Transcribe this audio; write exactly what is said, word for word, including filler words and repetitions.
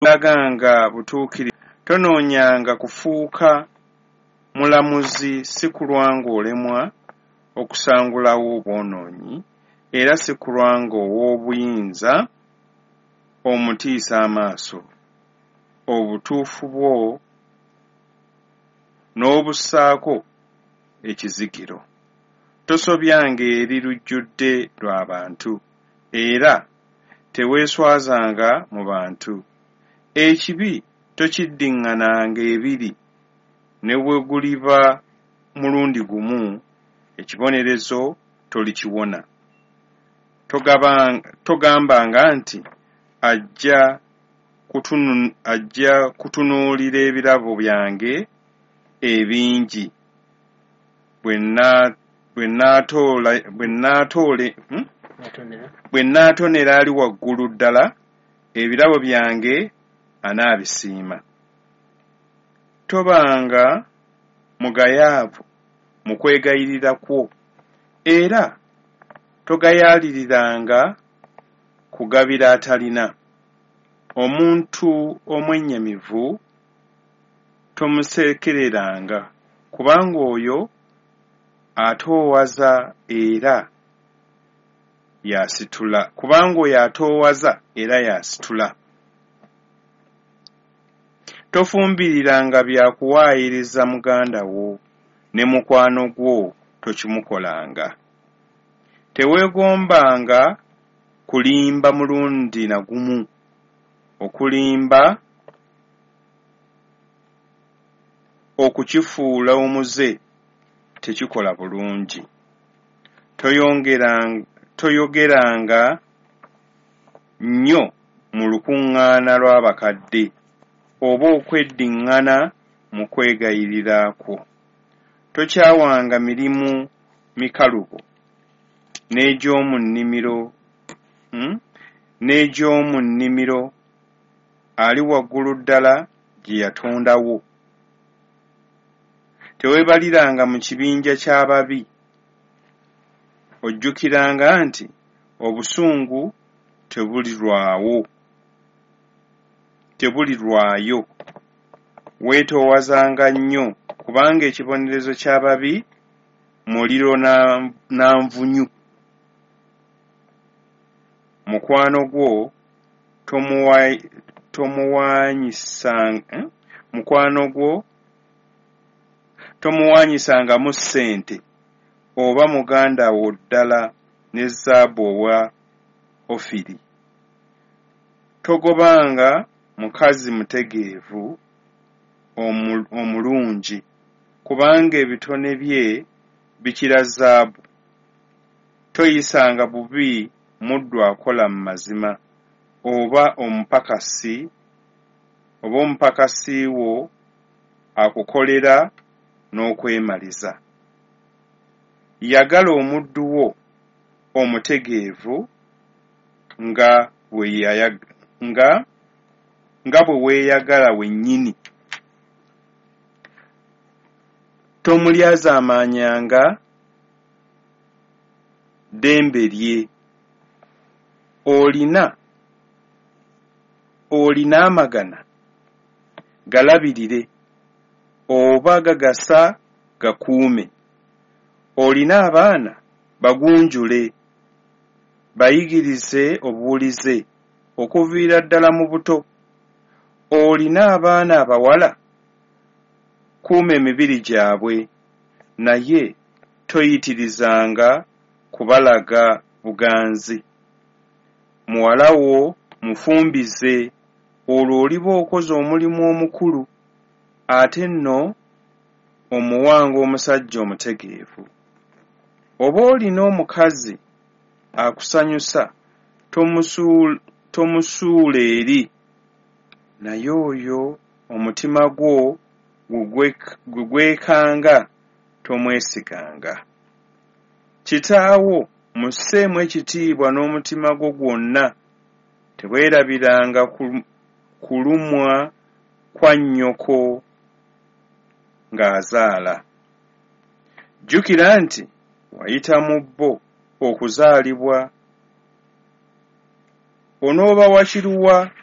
laganga butuukirivu. Tonoonyanga kufuuka mulamuzi si kulwa ng'olemwa okusangulawo obwonoonyi, era si kulwa ng'ow'obuyinza omutiisa amaaso. Obutuufu bwo n'obussaako ekizigiro. Tosobyanga eri lujjudde lw'abantu, era teweeswazanga mu bantu. Ekibi tokiddiŋŋananga ebiri, ne bwe guliba mulundi gumu, ekibonerezo tolikiwona. Togambanga nti ajja kutunu, ajja kutunuulira ebirabo byange ebingi bwe naatonera ali waggulu ddala, ebirabo byange anaabisiima. Tobanga mugayaavu mu kwegayirira kwo, era togayaaliriranga kugabira atalina. Omuntu omwennyamivu tomusekereranga, kubanga oyo atoowaza era yasitula kubanga oyo atoowaza era yasitula. Tofumbiriranga byakuwaayiriza muganda wo, ne mukwano gwo tokimukolanga. Teweegombanga kulimba mulundi na gumu. Okulimba okukifuula omuze tekikola bulungi. Toyongeranga, toyogeranga nnyo mu lukuŋŋaana lw'abakadde oba okweddiŋŋana mu kwegayirira kwo. Tokyawanga mirimu mikalubo n'egy'omu nnimiro hmm? n'egy'omu nnimiro ali waggulu ddala gye yatondawo. Teweebaliranga mu kibinja ky'ababi. Ojjukiranga nti obusungu tebulirwawo, tebulirwayo. Weetoowazanga nnyo, kubanga ekibonerezo ky'ababi muliro na nvunyu. Mukwano gwo tomuwaanyisanga eh? mukwano gwo tomuwaanyisangamu ssente oba muganda wo ddala ne zaabu owa Ofiri. Togobanga mukazi mutegeevu omulungi, kubanga ebitone bye bikira zaabu. Toyisanga bubi muddu akola mu mazima, oba omupakasi oba omupakasi wo akukolera n'okwemaliza. Yagala omuddu wo omutegeevu nga bwe nga nga bwe weeyagala wennyini. Tomulyazaamaanyanga ddembe lye. Olina olina amagana galabirire, oba gagasa gakuume. Olina abaana bagunjule, bayigirize obuwulize okuviira ddala mu buto. Olina abaana abawala, kuuma emibiri gyabwe, naye toyitirizanga kubalaga buganzi. Muwala wo mufumbize, olwo oliba okoze omulimu omukulu, ate nno omuwanga omusajja omutegeevu. Oba olina omukazi akusanyusa, tomusuula eri, naye oyo omutima gwo gwe gwekanga tomwesiganga. Kitaawo musseemu ekitiibwa n'omutima gwo gwonna. Teweerabiranga kulumwa kwa nnyoko ng'azaala. Jjukira nti wayita mu bbo okuzaalibwa. Onooba wakiruwa